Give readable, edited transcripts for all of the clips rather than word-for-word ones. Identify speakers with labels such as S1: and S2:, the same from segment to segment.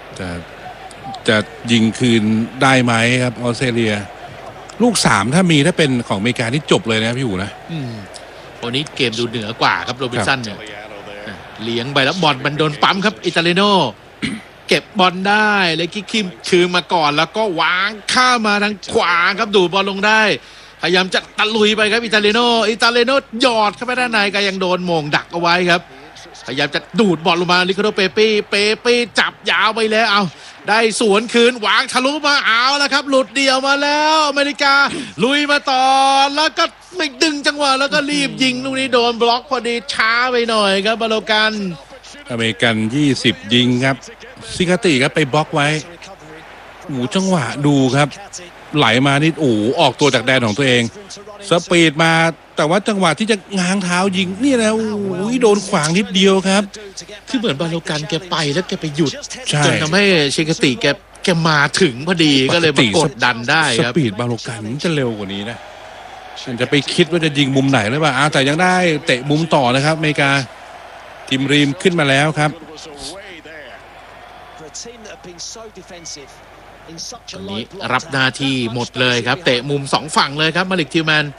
S1: จะยิงคืนได้ไหมครับออสเตรเลียลูก3ถ้าเป็นของอเมริกานี่จบเลยนะพี่อู๋นะ
S2: วันนี้เกมดูเหนือกว่าครับโรบินสันเนี่ยเลี้ยงไปแล้วบอลมันโดนปั๊มครับอิตาเลโนเก็บบอลได้เลยคิกคิมคืนมาก่อนแล้วก็วางข้ามาทางขวาครับดูบอลลงได้พยายามจะตะลุยไปครับอิตาเลโนหยอดเข้าไปด้านในก็ยังโดนโมงดักเอาไว้ครับพยายามจะดูดบอลลงมาลิคาโดเปเป้จับยาวไปแล้วเอาได้สวนคืนวางทะลุมาเอาแล้วครับหลุดเดี่ยวมาแล้วอเมริกาลุยมาต่อแล้วก็ไม่ดึงจังหวะแล้วก็รีบยิงลูกนี้โดนบล็อกพอดีช้าไปหน่อยครับบาโลกัน
S1: อเมริกัน20ยิงครับซิกาติครับไปบล็อกไว้จังหวะดูครับไหลมานี่ออกตัวจากแดนของตัวเองสปีดมาแต่ว่าจังหวะที่จะง้างเท้ายิงนี่นะโดนขวางนิดเดียวครับ
S2: คือเหมือนบาโลกันแกไปแล้วแกไปหยุดจนทำให้ซิกาติแกมาถึงพอดีก็เลยมากดดันได้ครับ
S1: สปีดบาโลกันจะเร็วกว่านี้นะจะไปคิดว่าจะยิงมุมไหนหรือเปล่าแต่ยังได้เตะมุมต่อนะครับอเมริกาทีมรีมขึ้นมาแล้วครับ
S2: ตอนนี้รับหน้าที่หมดเลยครับเตะมุม2ฝั่งเลยครับมาลิกทิวแมน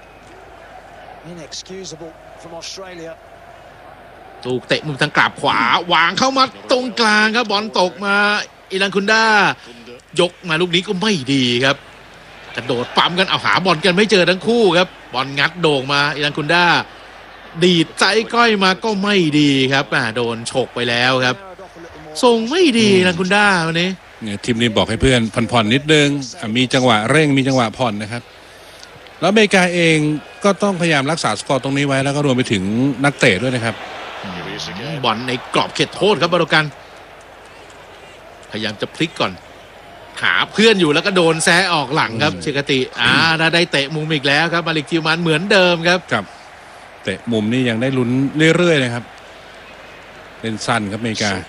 S2: ถูกเตะมุมทางกลับขวาวางเข้ามาตรงกลางครับบอลตกมาอิรันคุนดายกมาลูกนี้ก็ไม่ดีครับกระโดดปั๊มกันเอาหาบอลกันไม่เจอทั้งคู่ครับบอลงัดโด่งมาอิรันคุนดาดีดใจก้อยมาก็ไม่ดีครับโดนฉกไปแล้วครับส่งไม่ดีอิรันคุนดาวันนี้
S1: เนี่ยทีมนี้บอกให้เพื่อนผ่อนนิดนึงมีจังหวะเร่งมีจังหวะผ่อนนะครับแล้วอเมริกาเองก็ต้องพยายามรักษาสกอร์ตรงนี้ไว้แล้วก็รวมไปถึงนักเตะด้วยนะครับ
S2: บอลในกรอบเขตโทษครับบาโลกันพยายามจะพลิกก่อนหาเพื่อนอยู่แล้วก็โดนแซะออกหลังครับเชกติได้เตะมุมอีกแล้วครับมาลิกทิวมันเหมือนเดิมครับ
S1: เตะมุมนี่ยังได้ลุ้นเรื่อยๆนะครับเล่นสั้นครับอเมริกา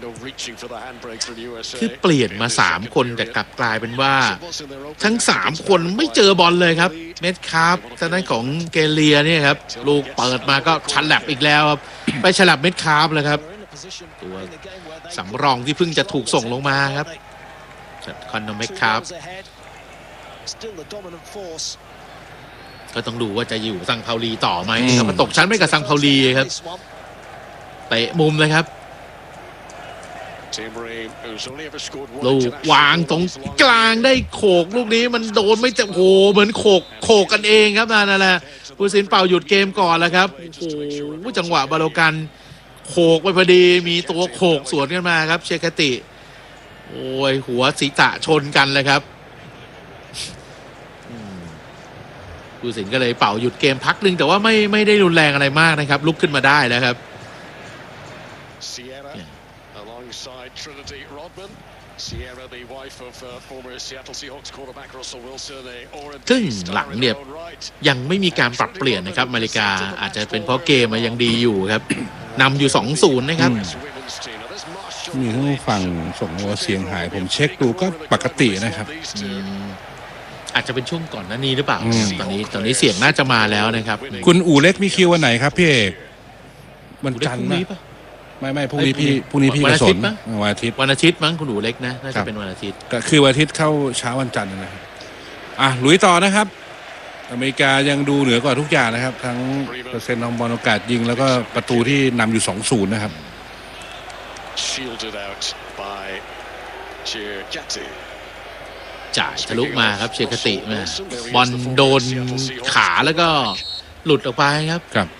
S2: คือเปลี่ยนมา3คนแต่กลับกลายเป็นว่าทั้ง3คนไม่เจอบอลเลยครับเมทคาร์ฟทางด้านของเกเลียเนี่ยครับลูกเปิดมาก็ฉลับอีกแล้วครับไปฉลับเมทคาร์ฟเลยครับตัวสำรองที่เพิ่งจะถูกส่งลงมาครับคอนโนเมทคาร์ฟก็ต้องดูว่าจะอยู่ซังเปาลีต่อไหมครับมาตกชั้นไปกับซังเปาลีครับเตะมุมเลยครับลูกวางตรงกลางได้โขกลูกนี้มันโดนไม่เจ็บเหมือนโขกกันเองครับนั่นแหละผู้ตัดสินเป่าหยุดเกมก่อนแล้วครับจังหวะบาโลกันโขกไปพอดีมีตัวโขกสวนกันมาครับเชคติหัวศีรษะชนกันเลยครับผู้ตัดสินก็เลยเป่าหยุดเกมพักนึงแต่ว่าไม่ได้รุนแรงอะไรมากนะครับลุกขึ้นมาได้แล้วครับซึ่งหลังเนี่ยยังไม่มีการปรับเปลี่ยนนะครับอเมริกาอาจจะเป็นเพราะเกมมันยังดีอยู่ครับนำอยู่ 2-0 นะครับ
S1: มีทั้งฝั่งส่งเสียงหายผมเช็คดูก็ปกตินะครับ
S2: อาจจะเป็นช่วงก่อนหน้านี้หรือเปล่าตอนนี้เสียงน่าจะมาแล้วนะครับ
S1: คุณอู๋เล็กมีคิววันไหนครับพี่เอกวันจันทร์ไม่พรุ่งนี้พี่กระสนวันอาทิตย์
S2: มั้งคุณอู๋เล็กนะน่าจะเป็นวันอาทิตย์
S1: ก็คือวันอาทิตย์เข้าเช้าวันจันทร์นะครับลุยต่อนะครับอเมริกายังดูเหนือกว่าทุกอย่างนะครับทั้งเปอร์เซ็นต์ของบอลโอกาสยิงแล้วก็ประตูที่นำอยู่ 2-0 นะครับ
S2: จ่ายทะลุมาครับเชคติมาบอลโดนขาแล้วก็หลุดออกไปครับ